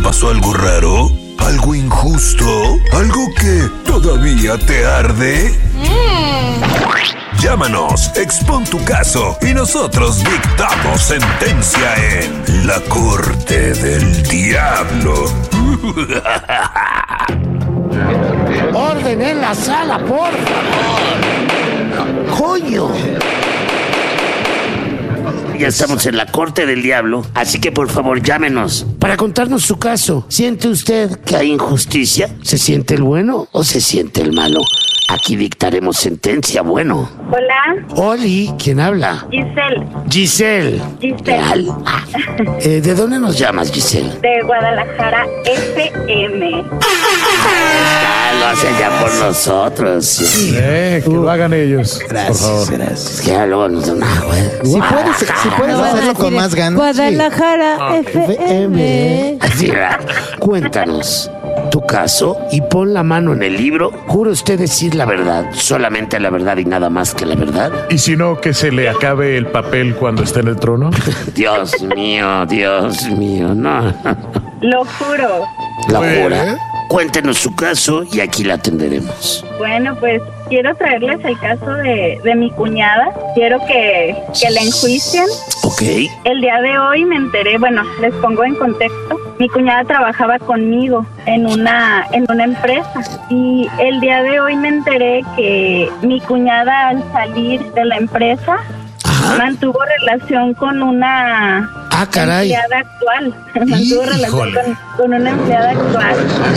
pasó algo raro? ¿Algo injusto? ¿Algo que todavía te arde? Llámanos, expon tu caso y nosotros dictamos sentencia en La Corte del Diablo. ¡Orden en la sala, por favor! ¡Coño! Ya estamos en la Corte del Diablo, así que por favor llámenos Para contarnos su caso. ¿Siente usted que hay injusticia. se siente el bueno ¿O se siente el malo? Aquí dictaremos sentencia, bueno. Hola, Oli? ¿Quién habla? Giselle. Giselle. Real. ¿De dónde nos llamas, Giselle? De Guadalajara, FM. Ah, lo hacen ya por nosotros. Que lo hagan ellos. Por favor. Es que ya luego nos dan agua. Si puedes hacerlo con más ganas. Guadalajara FM. Así, ¿verdad? Cuéntanos tu caso y pon la mano en el libro. ¿Jura usted decir la verdad, solamente la verdad y nada más que la verdad? Y si no, que se le acabe el papel cuando esté en el trono. Dios mío, no. Lo juro. ¿La jura? Cuéntenos su caso y aquí la atenderemos. Bueno, pues quiero traerles el caso de mi cuñada. Quiero que la enjuicien. Ok. El día de hoy me enteré, bueno, les pongo en contexto. Mi cuñada trabajaba conmigo en una empresa y el día de hoy me enteré que mi cuñada al salir de la empresa mantuvo relación con una Caray. empleada actual. Mantuvo relación con una empleada actual.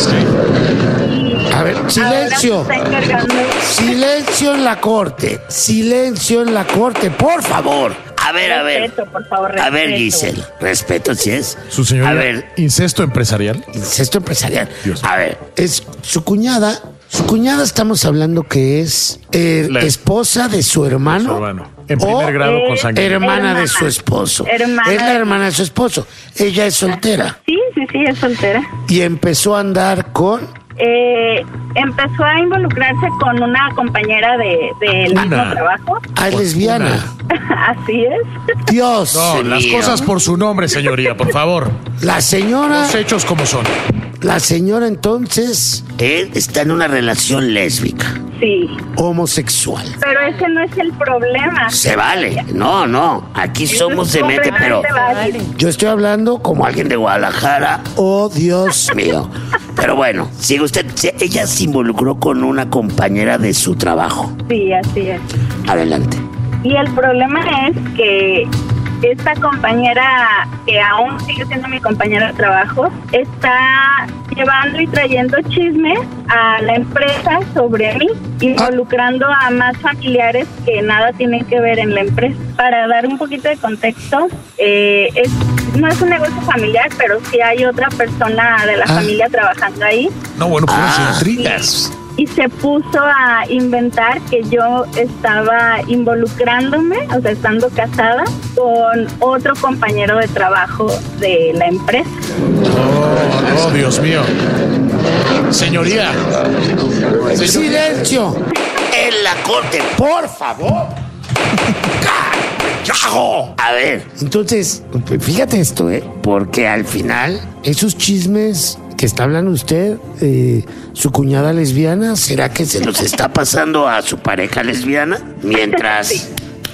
Y A ver, silencio. ahora se está encargando. Silencio en la corte. Silencio en la corte, por favor. A ver. Respeto, por favor, A ver, respeto. Giselle, respeto, ¿sí es? Su señoría, A ver, incesto empresarial. Incesto empresarial. Dios. a ver. Es su cuñada. Su cuñada estamos hablando que es La- esposa de su hermano. Su hermano. En primer o grado con sangre. hermana de su esposo. Hermana. Es la hermana de su esposo. Ella es soltera. Sí, es soltera. Y empezó a andar con... Empezó a involucrarse con una compañera del mismo trabajo. Es lesbiana. Así es. Dios. No, las mío. cosas por su nombre, señoría, por favor. La señora... Los hechos como son. La señora entonces Él está en una relación lésbica. Sí. homosexual. Pero ese no es el problema. Se vale. No. Aquí somos de mente, pero Completamente válido. Yo estoy hablando como alguien alguien de Guadalajara. Oh, Dios Mío. Pero bueno, sigue usted. Ella se involucró con una compañera de su trabajo. Sí, así es. Adelante. Y el problema es que esta compañera, que aún sigue siendo mi compañera de trabajo, está llevando y trayendo chismes a la empresa sobre mí, involucrando a más familiares que nada tienen que ver en la empresa. Para dar un poquito de contexto, no es un negocio familiar, pero sí hay otra persona de la familia trabajando ahí. No, bueno, pues intrigas. Y se puso a inventar que yo estaba involucrándome, o sea, estando casada, con otro compañero de trabajo de la empresa. Oh, Dios mío. Señoría. ¡Silencio! En la corte. ¡Por favor! ¡Carajo! A ver, Entonces, fíjate esto, porque al final, esos chismes que está hablando usted, su cuñada lesbiana, ¿será que ¿se los está pasando a su pareja lesbiana? Mientras... Sí.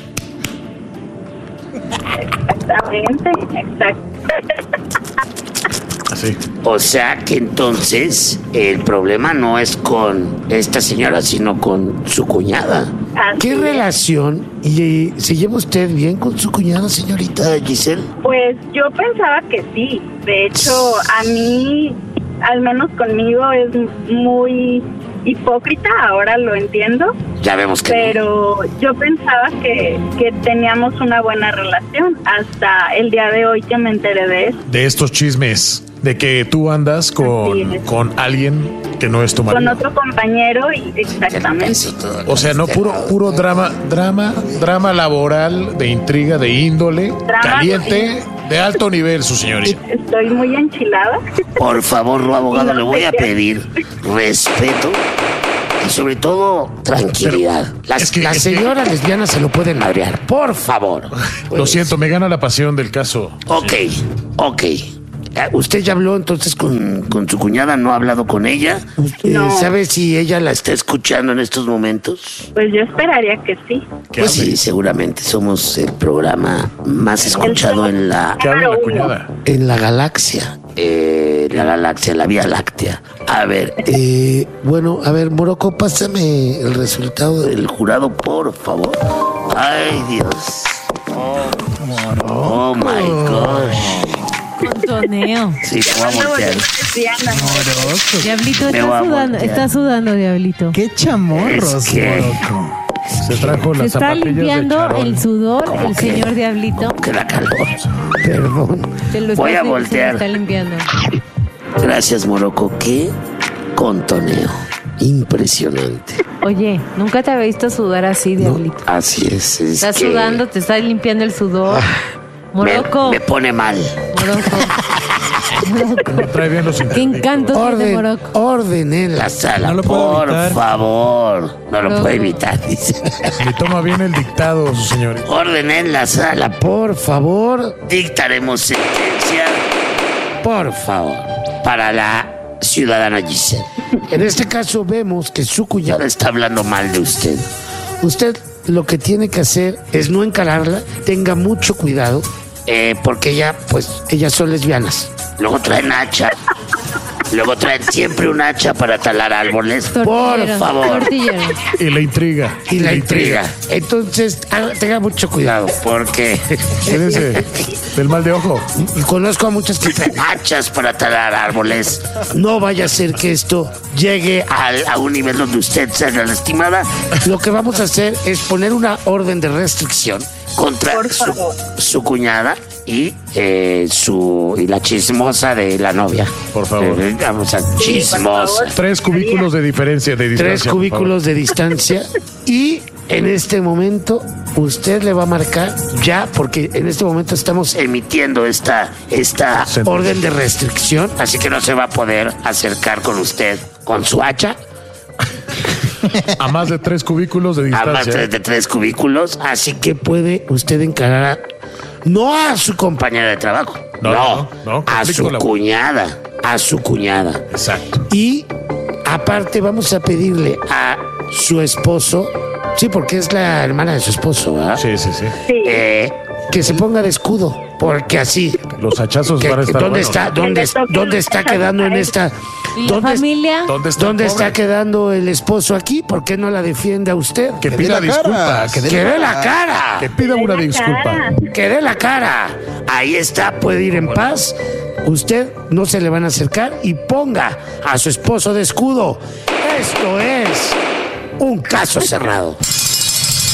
Exactamente, exacto. Así. O sea que entonces el problema no es con esta señora, sino con su cuñada. Así ¿Qué es. relación? ¿Y se lleva usted bien con su cuñada, señorita Giselle? Pues yo pensaba que sí. De hecho, a mí, al menos conmigo, es muy hipócrita, ahora lo entiendo. Ya vemos que no. Pero yo pensaba que teníamos una buena relación hasta el día de hoy que me enteré de eso. De estos chismes. De que tú andas Así es. con alguien que no es tu Con marido. otro compañero y exactamente. Eso todo. O sea, no puro drama laboral, de intriga, de índole, Drama caliente, de alto nivel, su señoría. Estoy muy enchilada. Por favor, abogado, No le voy sé a qué. pedir respeto y sobre todo tranquilidad. Es que- Las señoras lesbianas se lo pueden madrear, por favor. Lo siento, me gana la pasión del caso. Ok. ¿Usted ya habló entonces con su cuñada? ¿No ha hablado con ella? No. ¿Sabe si ella la está escuchando en estos momentos? Pues yo esperaría que sí. Pues sí, seguramente somos el programa más escuchado en la ¿Qué habla la cuñada? galaxia. La Vía Láctea. A ver, bueno, a ver, Morocco, pásame el resultado del jurado, por favor. Ay, Dios. Oh my gosh. Contoneo. Sí, te voy a voltear. Diana. Diablito, Me voy a voltear. está sudando, Diablito. Qué chamorros, Es que- Morocco. Se trajo Se las está zapatillas de limpiando charol. el sudor, el que? señor Diablito. Que da calor. Perdón. Se lo Voy a está- se lo voltear. está limpiando. Gracias, Morocco. Qué contoneo. Impresionante. Oye, nunca te había visto sudar así, No, Diablito. así es. Estás que sudando, te estás limpiando el sudor. Morocco. me pone mal. Morocco. Trae bien los Qué internet. encanto tiene Morocco. Orden en la sala, No lo puedo por evitar. favor. No lo No. puede evitar, dice. Ni toma bien el dictado, su señorita. Orden en la sala, por favor. Dictaremos sentencia, por favor, para la ciudadana Giselle. En este caso vemos que su cuñada está hablando mal de usted. Usted lo que tiene que hacer es no encararla, tenga mucho cuidado, porque ellas son lesbianas. Luego traen hacha. Luego traen siempre un hacha para talar árboles. Por Tortilleros, favor. tortilleros. Y la intriga. Y la intriga. Entonces, tenga mucho cuidado, porque Cuídense del mal de ojo. conozco a muchas que traen hachas para talar árboles. No vaya a ser que esto llegue a un nivel donde usted sea lastimada. Lo que vamos a hacer es poner una orden de restricción contra Por favor. su cuñada y la chismosa de la novia. Por favor. Vamos a chismosa. 3 cubículos de diferencia, de distancia. 3 cubículos de distancia y en este momento usted le va a marcar ya, porque en este momento estamos emitiendo esta orden de restricción, así que no se va a poder acercar con usted con su hacha A más de 3 cubículos de a distancia. más de 3 cubículos, así que puede usted encarar no a su compañera de trabajo, No, no, no, a su conflicto cuñada, a su cuñada. Exacto. Y aparte vamos a pedirle a su esposo, sí, porque es la hermana de su esposo, ¿verdad? Sí, sí, sí. Sí. Que se ponga de escudo, porque así. Los hachazos van a estar ¿Dónde buenos. está? ¿Dónde está quedando en esta? ¿Y la ¿Dónde, familia? ¿Dónde está, ¿Dónde el está pobre? quedando el esposo aquí? ¿Por qué no la defiende a usted? Que dé pida la cara, disculpas. que dé ¡Que dé la Que cara! pida una la disculpa. cara. ¡Que dé la cara! Ahí está, puede ir en paz. Usted no se le van a acercar y ponga a su esposo de escudo. Esto es un caso cerrado.